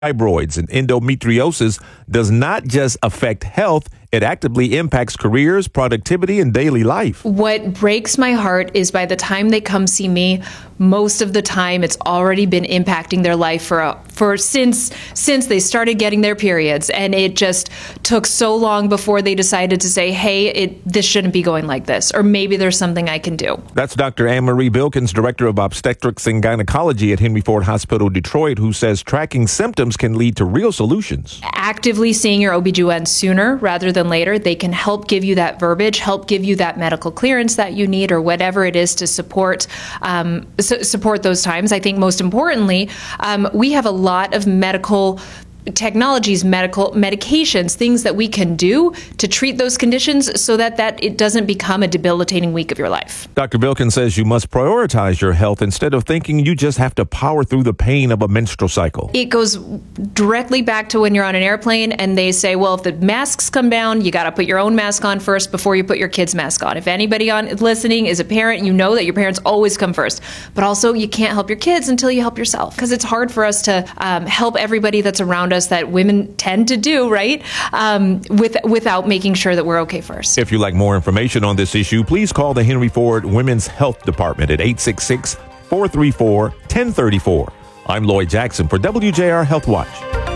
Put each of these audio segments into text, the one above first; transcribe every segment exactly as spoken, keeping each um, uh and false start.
fibroids and endometriosis does not just affect health, it actively impacts careers, productivity, and daily life. What breaks my heart is by the time they come see me, most of the time it's already been impacting their life for a, for since since they started getting their periods, and it just took so long before they decided to say, hey, it this shouldn't be going like this, or maybe there's something I can do. That's Doctor Anne-Marie Bilkins, Director of Obstetrics and Gynecology at Henry Ford Hospital, Detroit, who says tracking symptoms can lead to real solutions. Actively seeing your O B G Y N sooner rather than later, they can help give you that verbiage, help give you that medical clearance that you need, or whatever it is to support um, su- support those times. I think most importantly, um, we have a lot of medical technologies, medical medications, things that we can do to treat those conditions so that, that it doesn't become a debilitating week of your life. Doctor Bilkins says you must prioritize your health instead of thinking you just have to power through the pain of a menstrual cycle. It goes directly back to when you're on an airplane and they say, well, if the masks come down, you got to put your own mask on first before you put your kid's mask on. If anybody on listening is a parent, you know that your parents always come first. But also, you can't help your kids until you help yourself, because it's hard for us to um, help everybody that's around us that women tend to do, right? Um, with, without making sure that we're okay first. If you'd like more information on this issue, please call the Henry Ford Women's Health Department at eight six six, four three four, one zero three four. I'm Lloyd Jackson for W J R Health Watch.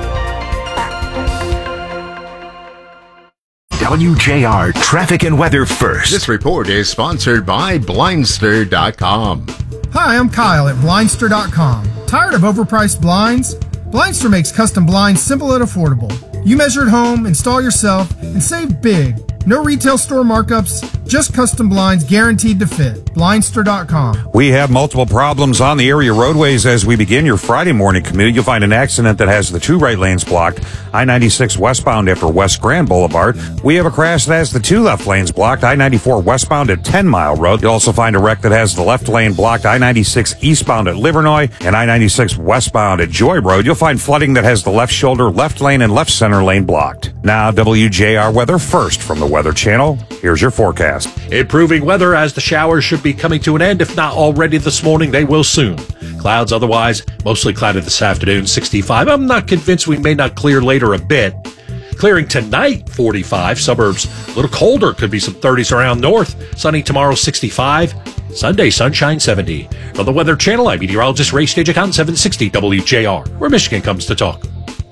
W J R Traffic and Weather First. This report is sponsored by Blindster dot com. Hi, I'm Kyle at Blindster dot com. Tired of overpriced blinds? Blindster makes custom blinds simple and affordable. You measure at home, install yourself, and save big. No retail store markups, just custom blinds guaranteed to fit. Blindster dot com. We have multiple problems on the area roadways as we begin your Friday morning commute. You'll find an accident that has the two right lanes blocked. I ninety-six westbound after West Grand Boulevard. We have a crash that has the two left lanes blocked. I ninety-four westbound at ten Mile Road. You'll also find a wreck that has the left lane blocked. I ninety-six eastbound at Livernois and I ninety-six westbound at Joy Road. You'll find flooding that has the left shoulder, left lane, and left center lane blocked. Now, W J R weather first from the Weather Channel. Here's your forecast. Improving weather as the showers should be coming to an end. If not already this morning, they will soon. Clouds otherwise mostly cloudy this afternoon, sixty-five. I'm not convinced we may not clear later a bit. Clearing tonight, forty-five. Suburbs a little colder, could be some thirties around north. Sunny tomorrow, sixty-five. Sunday, sunshine, seventy. From the Weather Channel, I'm meteorologist Ray Stagicon, seven sixty W J R, where Michigan comes to talk.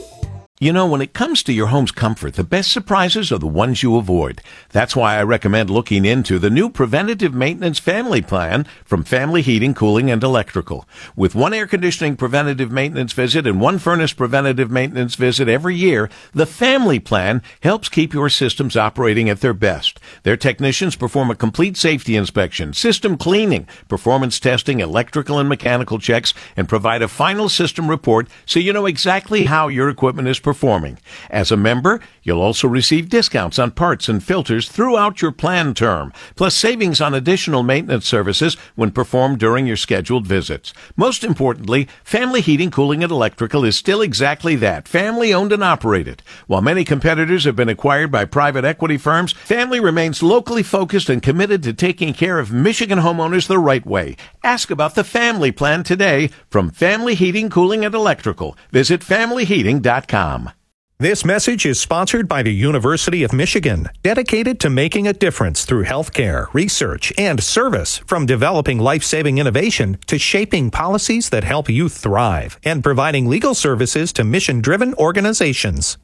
You know, when it comes to your home's comfort, the best surprises are the ones you avoid. That's why I recommend looking into the new Preventative Maintenance Family Plan from Family Heating, Cooling, and Electrical. With one air conditioning preventative maintenance visit and one furnace preventative maintenance visit every year, the Family Plan helps keep your systems operating at their best. Their technicians perform a complete safety inspection, system cleaning, performance testing, electrical and mechanical checks, and provide a final system report so you know exactly how your equipment is performing. Performing. As a member, you'll also receive discounts on parts and filters throughout your plan term, plus savings on additional maintenance services when performed during your scheduled visits. Most importantly, Family Heating, Cooling, and Electrical is still exactly that, family-owned and operated. While many competitors have been acquired by private equity firms, Family remains locally focused and committed to taking care of Michigan homeowners the right way. Ask about the Family Plan today from Family Heating, Cooling, and Electrical. Visit family heating dot com. This message is sponsored by the University of Michigan, dedicated to making a difference through healthcare, research, and service, from developing life-saving innovation to shaping policies that help you thrive and providing legal services to mission-driven organizations.